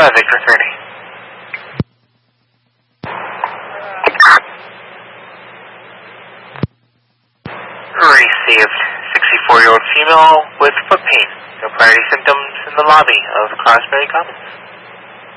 Victor 30. Received 64-year-old female with foot pain. No priority symptoms in the lobby of Crosby Commons.